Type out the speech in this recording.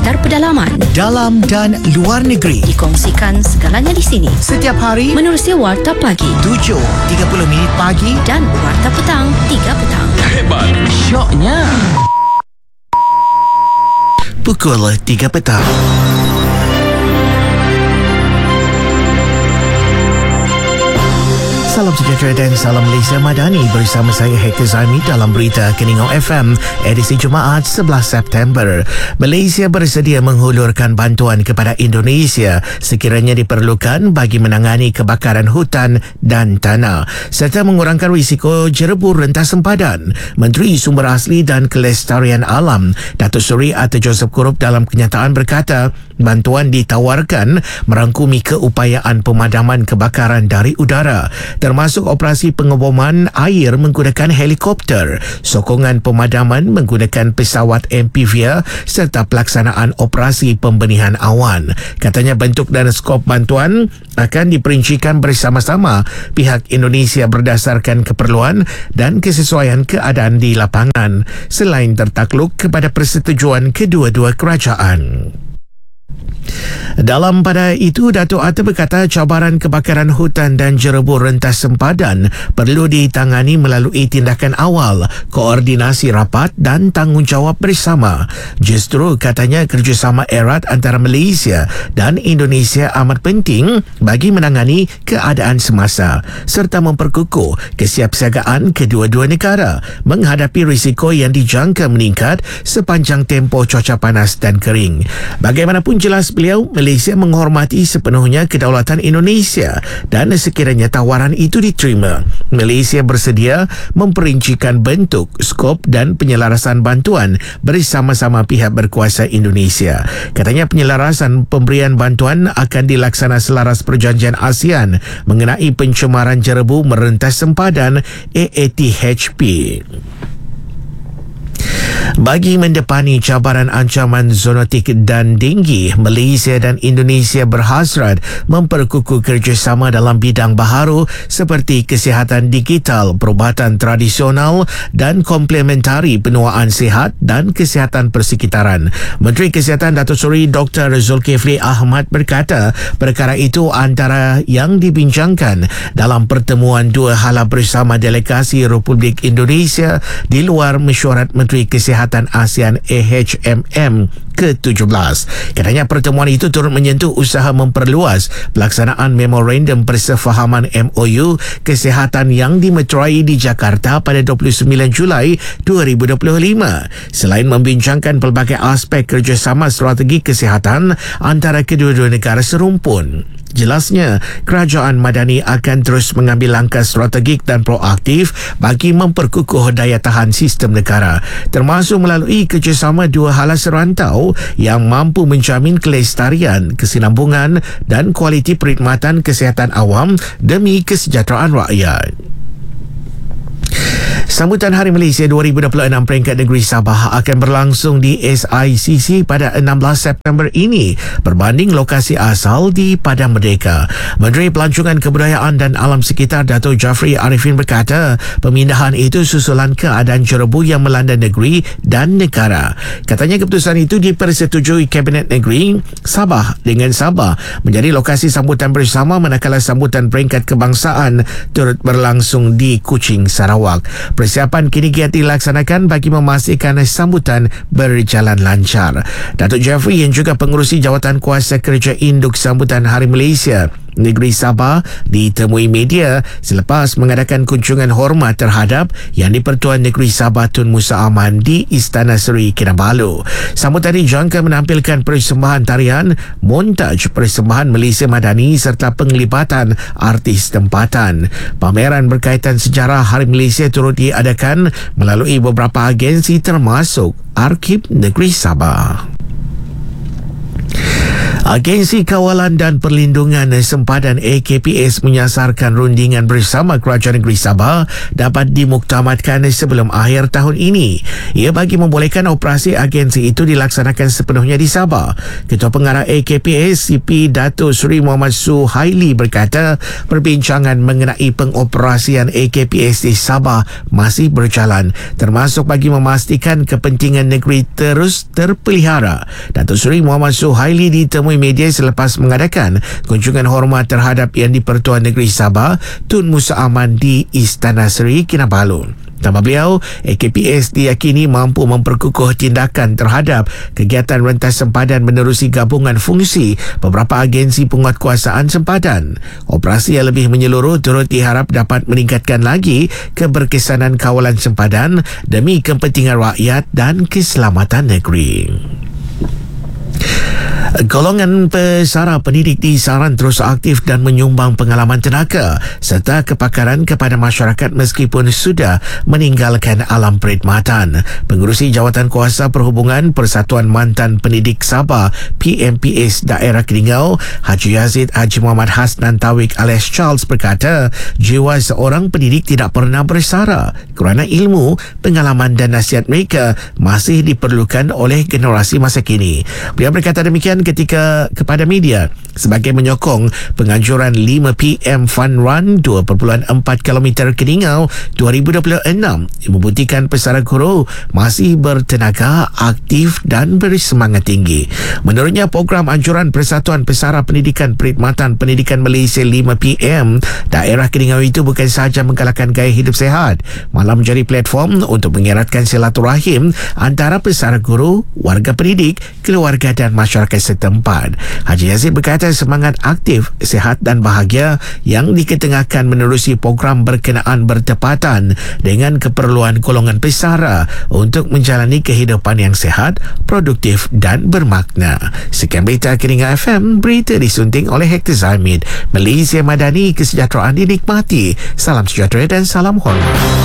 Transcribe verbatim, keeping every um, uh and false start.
seputar pedalaman, dalam dan luar negeri. Dikongsikan segalanya di sini. Setiap hari Menerusi Warta Pagi tujuh tiga puluh minit pagi dan Warta Petang tiga petang. Hebat, syoknya. pukul tiga petang. Salam sejahtera dan salam Malaysia Madani bersama saya Hektor Zami dalam berita Keningau F M edisi Jumaat sebelas September. Malaysia bersedia menghulurkan bantuan kepada Indonesia sekiranya diperlukan bagi menangani kebakaran hutan dan tanah serta mengurangkan risiko jerebu rentas sempadan. Menteri Sumber Asli dan Kelestarian Alam Datuk Seri Arthur Joseph Kurup dalam kenyataan berkata bantuan ditawarkan merangkumi keupayaan pemadaman kebakaran dari udara, termasuk operasi pengeboman air menggunakan helikopter, sokongan pemadaman menggunakan pesawat amphibian serta pelaksanaan operasi pembenihan awan. Katanya bentuk dan skop bantuan akan diperincikan bersama-sama pihak Indonesia berdasarkan keperluan dan kesesuaian keadaan di lapangan selain tertakluk kepada persetujuan kedua-dua kerajaan. Dalam pada itu, Datuk Arthur berkata cabaran kebakaran hutan dan jerebu rentas sempadan perlu ditangani melalui tindakan awal, koordinasi rapat dan tanggungjawab bersama. Justru katanya kerjasama erat antara Malaysia dan Indonesia amat penting bagi menangani keadaan semasa serta memperkukuh kesiapsiagaan kedua-dua negara menghadapi risiko yang dijangka meningkat sepanjang tempoh cuaca panas dan kering. Bagaimanapun jelas beliau, Malaysia menghormati sepenuhnya kedaulatan Indonesia dan sekiranya tawaran itu diterima, Malaysia bersedia memperincikan bentuk, skop dan penyelarasan bantuan bersama-sama pihak berkuasa Indonesia. Katanya penyelarasan pemberian bantuan akan dilaksana selaras perjanjian ASEAN mengenai pencemaran jerebu merentas sempadan A A T H P. Bagi mendepani cabaran ancaman zoonotik dan denggi, Malaysia dan Indonesia berhasrat memperkukuh kerjasama dalam bidang baharu seperti kesihatan digital, perubatan tradisional dan komplementari penuaan sihat dan kesihatan persekitaran. Menteri Kesihatan Datuk Seri Doktor Zulkifli Ahmad berkata perkara itu antara yang dibincangkan dalam pertemuan dua hala bersama delegasi Republik Indonesia di luar mesyuarat Menteri Kesihatan ASEAN A H M M ke tujuh belas. Katanya pertemuan itu turut menyentuh usaha memperluas pelaksanaan Memorandum Persefahaman M O U Kesihatan yang dimeterai di Jakarta pada dua puluh sembilan Julai dua ribu dua puluh lima. Selain membincangkan pelbagai aspek kerjasama strategi kesihatan antara kedua-dua negara serumpun. Jelasnya, kerajaan Madani akan terus mengambil langkah strategik dan proaktif bagi memperkukuh daya tahan sistem negara, termasuk melalui kerjasama dua hala serantau yang mampu menjamin kelestarian, kesinambungan dan kualiti perkhidmatan kesihatan awam demi kesejahteraan rakyat. Sambutan Hari Malaysia dua ribu dua puluh enam peringkat negeri Sabah akan berlangsung di S I C C pada enam belas September ini berbanding lokasi asal di Padang Merdeka. Menteri Pelancongan Kebudayaan dan Alam Sekitar Dato' Jafri Arifin berkata pemindahan itu susulan keadaan jerebu yang melanda negeri dan negara. Katanya keputusan itu dipersetujui Kabinet Negeri Sabah dengan Sabah menjadi lokasi sambutan bersama manakala sambutan peringkat kebangsaan turut berlangsung di Kuching, Sarawak. Persiapan kini giat dilaksanakan bagi memastikan sambutan berjalan lancar. Datuk Jeffrey yang juga pengerusi jawatan kuasa kerja induk sambutan Hari Malaysia Negeri Sabah ditemui media selepas mengadakan kunjungan hormat terhadap Yang di-Pertuan Negeri Sabah Tun Musa Aman di Istana Seri Kinabalu. Sambutan dijangka menampilkan persembahan tarian, montaj persembahan Malaysia Madani serta penglibatan artis tempatan. Pameran berkaitan sejarah Hari Malaysia turut diadakan melalui beberapa agensi termasuk Arkib Negeri Sabah. Agensi Kawalan dan Perlindungan Sempadan A K P S menyasarkan rundingan bersama Kerajaan Negeri Sabah dapat dimuktamadkan sebelum akhir tahun ini. Ia bagi membolehkan operasi agensi itu dilaksanakan sepenuhnya di Sabah. Ketua Pengarah A K P S C P Datuk Seri Muhammad Suhaili berkata perbincangan mengenai pengoperasian A K P S di Sabah masih berjalan, termasuk bagi memastikan kepentingan negeri terus terpelihara. Datuk Seri Muhammad Suhaili ditemui media selepas mengadakan kunjungan hormat terhadap Yang di-Pertuan Negeri Sabah Tun Musa Aman di Istana Seri Kinabalu. Tambah beliau, A K P S diyakini mampu memperkukuh tindakan terhadap kegiatan rentas sempadan menerusi gabungan fungsi beberapa agensi penguatkuasaan sempadan. Operasi yang lebih menyeluruh turut diharap dapat meningkatkan lagi keberkesanan kawalan sempadan demi kepentingan rakyat dan keselamatan negeri. Golongan pesara pendidik di Saran terus aktif dan menyumbang pengalaman tenaga serta kepakaran kepada masyarakat meskipun sudah meninggalkan alam perkhidmatan. Pengerusi Jawatan Kuasa Perhubungan Persatuan Mantan Pendidik Sabah P M P S Daerah Keningau, Haji Yazid Haji Muhammad Hasnan Tawik alias Charles berkata jiwa seorang pendidik tidak pernah bersara kerana ilmu, pengalaman dan nasihat mereka masih diperlukan oleh generasi masa kini. Beliau berkata demikian ketika kepada media sebagai menyokong penganjuran lima P M Fun Run dua perpuluhan empat kilometer Keningau dua ribu dua puluh enam yang membuktikan pesara guru masih bertenaga, aktif dan bersemangat tinggi. Menurutnya, program anjuran Persatuan Pesara Pendidikan Perkhidmatan Pendidikan Malaysia lima P M Daerah Keningau itu bukan sahaja menggalakkan gaya hidup sehat, malah menjadi platform untuk mengeratkan silaturahim antara pesara guru, warga pendidik, keluarga dan masyarakat setempat. Haji Yazid berkata semangat aktif, sihat dan bahagia yang diketengahkan menerusi program berkenaan bertepatan dengan keperluan golongan pesara untuk menjalani kehidupan yang sihat, produktif dan bermakna. Sekian berita Keningau F M, berita disunting oleh Hector Zaimid. Malaysia Madani, kesejahteraan dinikmati. Salam sejahtera dan salam hormat.